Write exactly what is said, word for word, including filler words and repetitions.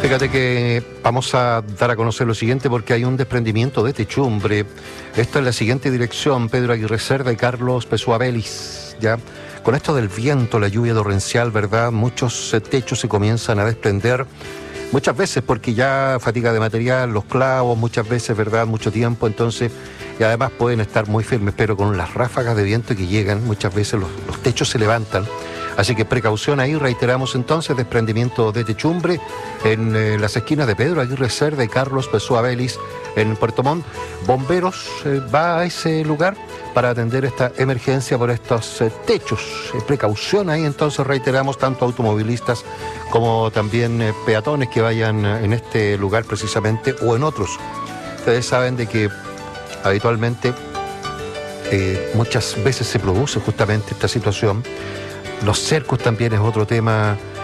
Fíjate que vamos a dar a conocer lo siguiente porque hay un desprendimiento de techumbre. Esta es la siguiente dirección: Pedro Aguirre Cerda y Carlos Pessoa Vélez, ¿ya? Con esto del viento, la lluvia torrencial, ¿verdad? Muchos eh, techos se comienzan a desprender. Muchas veces porque ya fatiga de material, los clavos, muchas veces, ¿verdad? Mucho tiempo, entonces, y además pueden estar muy firmes, pero con las ráfagas de viento que llegan, muchas veces los, los techos se levantan. Así que precaución ahí, reiteramos entonces, desprendimiento de techumbre en eh, las esquinas de Pedro Aguirre Cerda y Carlos Pessoa Vélez en Puerto Montt. Bomberos eh, va a ese lugar para atender esta emergencia por estos eh, techos. Eh, precaución ahí, entonces reiteramos, tanto automovilistas como también eh, peatones que vayan eh, en este lugar precisamente o en otros. Ustedes saben de que habitualmente eh, muchas veces se produce justamente esta situación. Los cercos también es otro tema